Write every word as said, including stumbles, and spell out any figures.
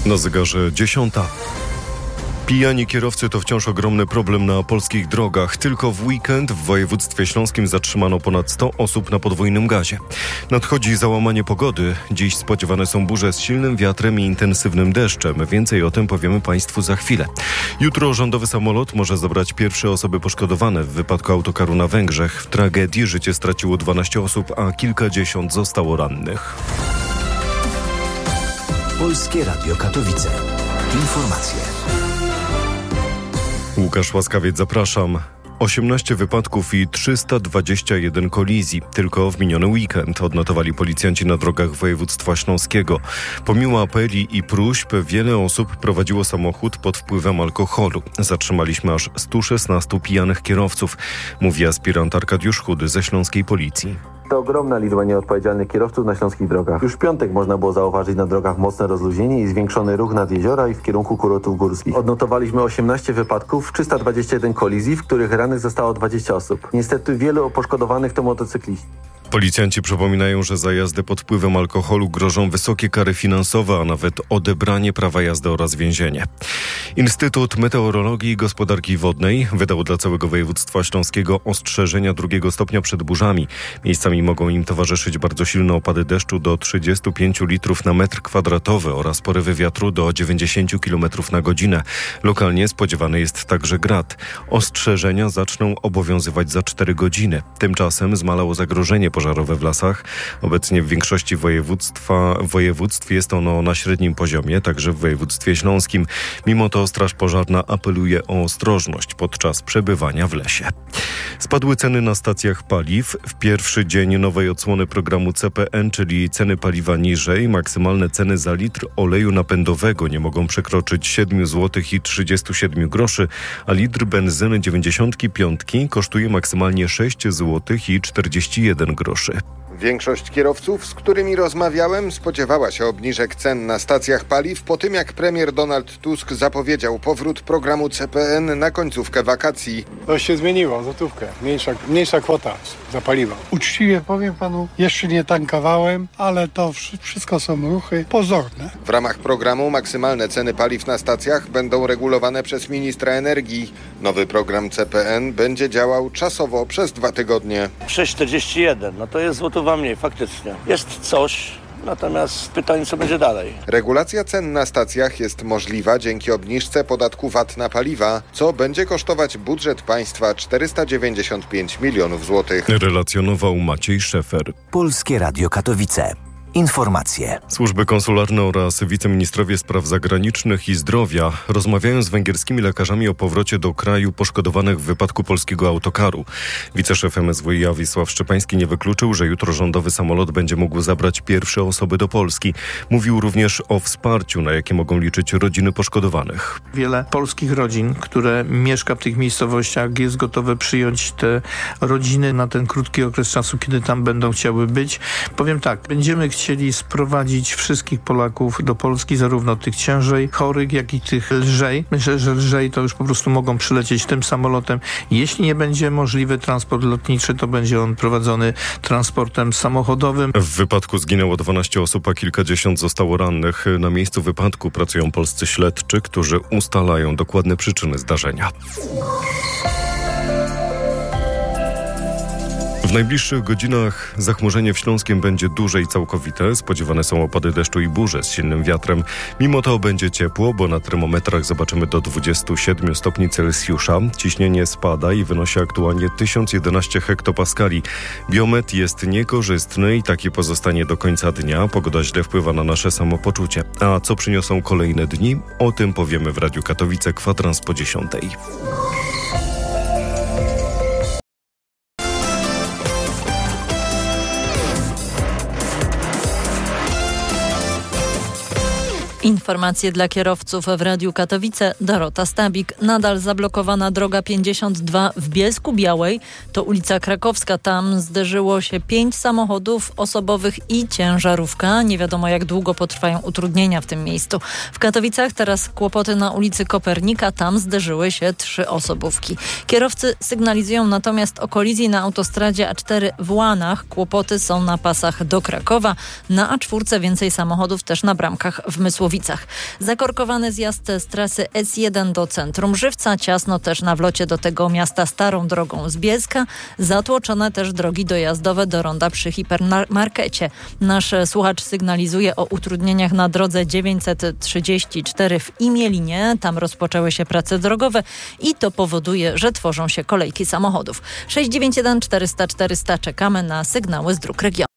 Na zegarze dziesiąta. Pijani kierowcy to wciąż ogromny problem na polskich drogach. Tylko w weekend w województwie śląskim zatrzymano ponad sto osób na podwójnym gazie. Nadchodzi załamanie pogody. Dziś spodziewane są burze z silnym wiatrem i intensywnym deszczem. Więcej o tym powiemy Państwu za chwilę. Jutro rządowy samolot może zabrać pierwsze osoby poszkodowane w wypadku autokaru na Węgrzech. W tragedii życie straciło dwanaście osób, a kilkadziesiąt zostało rannych. Polskie Radio Katowice. Informacje. Łukasz Łaskawiec, zapraszam. osiemnaście wypadków i trzysta dwadzieścia jeden kolizji. Tylko w miniony weekend odnotowali policjanci na drogach województwa śląskiego. Pomimo apeli i próśb wiele osób prowadziło samochód pod wpływem alkoholu. Zatrzymaliśmy aż stu szesnastu pijanych kierowców, mówi aspirant Arkadiusz Chudy ze śląskiej policji. To ogromna liczba nieodpowiedzialnych kierowców na śląskich drogach. Już w piątek można było zauważyć na drogach mocne rozluźnienie i zwiększony ruch nad jeziora i w kierunku kurortów górskich. Odnotowaliśmy osiemnaście wypadków, trzysta dwadzieścia jeden kolizji, w których rannych zostało dwadzieścia osób. Niestety wielu poszkodowanych to motocykliści. Policjanci przypominają, że za jazdę pod wpływem alkoholu grożą wysokie kary finansowe, a nawet odebranie prawa jazdy oraz więzienie. Instytut Meteorologii i Gospodarki Wodnej wydał dla całego województwa śląskiego ostrzeżenia drugiego stopnia przed burzami. Miejscami mogą im towarzyszyć bardzo silne opady deszczu do trzydziestu pięciu litrów na metr kwadratowy oraz porywy wiatru do dziewięćdziesięciu kilometrów na godzinę. Lokalnie spodziewany jest także grad. Ostrzeżenia zaczną obowiązywać za cztery godziny. Tymczasem zmalało zagrożenie pożarowe w lasach. Obecnie w większości województwa, województw jest ono na średnim poziomie, także w województwie śląskim. Mimo to Straż Pożarna apeluje o ostrożność podczas przebywania w lesie. Spadły ceny na stacjach paliw. W pierwszy dzień nowej odsłony programu C P N, czyli ceny paliwa niżej, maksymalne ceny za litr oleju napędowego nie mogą przekroczyć siedem złotych i trzydzieści siedem groszy, a litr benzyny dziewięćdziesiąt pięć kosztuje maksymalnie sześć złotych i czterdzieści jeden groszy. Większość kierowców, z którymi rozmawiałem, spodziewała się obniżek cen na stacjach paliw po tym, jak premier Donald Tusk zapowiedział powrót programu C P N na końcówkę wakacji. To się zmieniło, złotówkę, mniejsza, mniejsza kwota za paliwo. Uczciwie powiem panu, jeszcze nie tankowałem, ale to wszystko są ruchy pozorne. W ramach programu maksymalne ceny paliw na stacjach będą regulowane przez ministra energii. Nowy program C P N będzie działał czasowo przez dwa tygodnie. sześć czterdzieści jeden, no to jest złotówka mniej, faktycznie. Jest coś, natomiast pytanie, co będzie dalej. Regulacja cen na stacjach jest możliwa dzięki obniżce podatku V A T na paliwa, co będzie kosztować budżet państwa czterysta dziewięćdziesiąt pięć milionów złotych. Relacjonował Maciej Szefer. Polskie Radio Katowice. Informacje. Służby konsularne oraz wiceministrowie spraw zagranicznych i zdrowia rozmawiają z węgierskimi lekarzami o powrocie do kraju poszkodowanych w wypadku polskiego autokaru. Wiceszef M S W i Wisław Szczepański nie wykluczył, że jutro rządowy samolot będzie mógł zabrać pierwsze osoby do Polski. Mówił również o wsparciu, na jakie mogą liczyć rodziny poszkodowanych. Wiele polskich rodzin, które mieszka w tych miejscowościach, jest gotowe przyjąć te rodziny na ten krótki okres czasu, kiedy tam będą chciały być. Powiem tak, będziemy chcieli sprowadzić wszystkich Polaków do Polski, zarówno tych ciężej chorych, jak i tych lżej. Myślę, że lżej to już po prostu mogą przylecieć tym samolotem. Jeśli nie będzie możliwy transport lotniczy, to będzie on prowadzony transportem samochodowym. W wypadku zginęło dwanaście osób, a kilkadziesiąt zostało rannych. Na miejscu wypadku pracują polscy śledczy, którzy ustalają dokładne przyczyny zdarzenia. W najbliższych godzinach zachmurzenie w Śląskiem będzie duże i całkowite. Spodziewane są opady deszczu i burze z silnym wiatrem. Mimo to będzie ciepło, bo na termometrach zobaczymy do dwudziestu siedmiu stopni Celsjusza. Ciśnienie spada i wynosi aktualnie tysiąc jedenaście hektopaskali. Biometr jest niekorzystny i taki pozostanie do końca dnia. Pogoda źle wpływa na nasze samopoczucie. A co przyniosą kolejne dni? O tym powiemy w Radiu Katowice, kwadrans po dziesiątej. Informacje dla kierowców w Radiu Katowice. Dorota Stabik. Nadal zablokowana droga pięćdziesiąt dwa w Bielsku Białej. To ulica Krakowska. Tam zderzyło się pięć samochodów osobowych i ciężarówka. Nie wiadomo, jak długo potrwają utrudnienia w tym miejscu. W Katowicach teraz kłopoty na ulicy Kopernika. Tam zderzyły się trzy osobówki. Kierowcy sygnalizują natomiast o kolizji na autostradzie A cztery w Łanach. Kłopoty są na pasach do Krakowa. Na A cztery więcej samochodów też na bramkach w Mysłowicy. Katowicach. Zakorkowany zjazd z trasy S jeden do centrum Żywca, ciasno też na wlocie do tego miasta starą drogą z Bielska, zatłoczone też drogi dojazdowe do ronda przy hipermarkecie. Nasz słuchacz sygnalizuje o utrudnieniach na drodze dziewięćset trzydzieści cztery w Imielinie. Tam rozpoczęły się prace drogowe i to powoduje, że tworzą się kolejki samochodów. sześć dziewięć jeden czterysta czterysta czekamy na sygnały z dróg regionu.